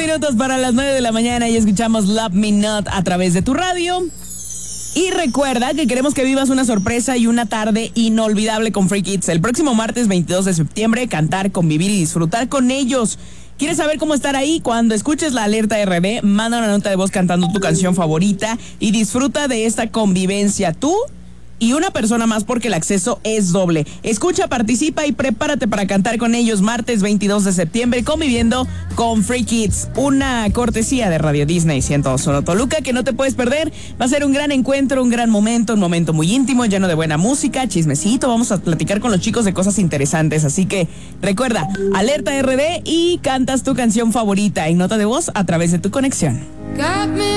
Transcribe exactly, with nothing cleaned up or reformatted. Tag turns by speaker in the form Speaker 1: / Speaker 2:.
Speaker 1: minutos para las nueve de la mañana y escuchamos Love Me Not a través de tu radio. Y recuerda que queremos que vivas una sorpresa y una tarde inolvidable con Free Kids. El próximo martes veintidós de septiembre, cantar, convivir y disfrutar con ellos. ¿Quieres saber cómo estar ahí? Cuando escuches la alerta R D, manda una nota de voz cantando tu canción favorita y disfruta de esta convivencia. Tú y una persona más, porque el acceso es doble. Escucha, participa y prepárate para cantar con ellos martes veintidós de septiembre, conviviendo con Free Kids. Una cortesía de Radio Disney ciento dos punto uno Toluca que no te puedes perder. Va a ser un gran encuentro, un gran momento, un momento muy íntimo, lleno de buena música, chismecito. Vamos a platicar con los chicos de cosas interesantes. Así que recuerda, alerta R D y cantas tu canción favorita en nota de voz a través de tu conexión.